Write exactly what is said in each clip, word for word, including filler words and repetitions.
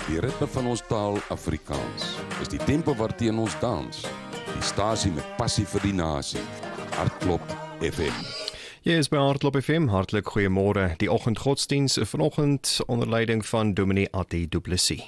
Die ritme van ons taal Afrikaans is die tempo waarteen ons dans. Die stasie met passie vir die nasie. Hartklop F M. Jy is by Hartklop F M, hartlik goeiemôre. Die oggendgodsdiens vanoggend onder leiding van Dominee Attie Du Plessis.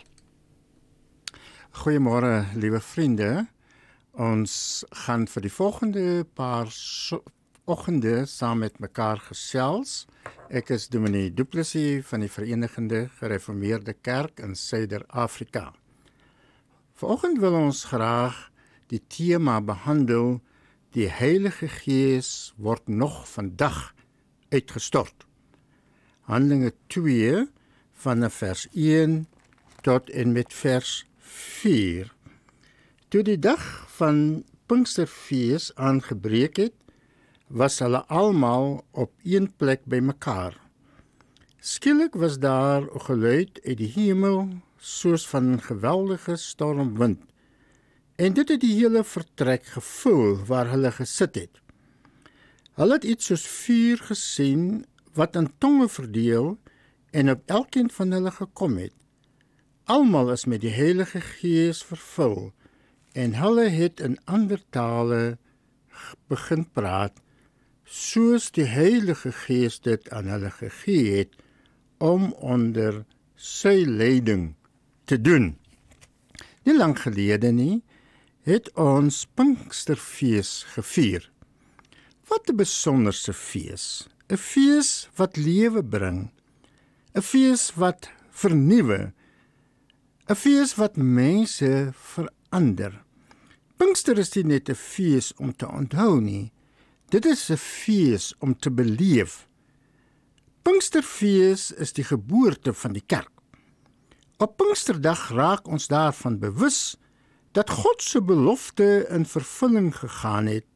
Goeiemôre, liewe vriende. Ons gaan vir die volgende paar so oggende saam met mekaar gesels. Ek is Dominee Du Plessis van die Verenigde Gereformeerde Kerk in Suider-Afrika. Vanoggend wil ons graag die tema behandel: die Heilige Gees word nog vandag uitgestort. Handelinge twee van vers een tot en met vers vier. Toe die dag van Pinksterfees aangebreek het, was hulle almal op een plek bymekaar. Skielik was daar 'n geluid uit die hemel, soos van 'n geweldige stormwind, en dit het die hele vertrek gevul waar hulle gesit het. Hulle het iets soos vuur gesien, wat in tonge verdeel, en op elkeen van hulle gekom het. Almal is met die Heilige Gees vervul, en hulle het in ander tale begin praat, soos die Heilige Gees dit aan hulle gegee het, om onder sy leiding te doen. Nie lang gelede nie, het ons Pinksterfees gevier. Wat 'n besonderse fees. 'n Fees wat lewe bring. 'n Fees wat vernuwe. 'n Fees wat mense verander. Pinkster is nie net 'n fees om te onthou nie. Dit is 'n fees om te beleef. Pinksterfees is die geboorte van die kerk. Op Pinksterdag raak ons daarvan bewus dat God se belofte in vervulling gegaan het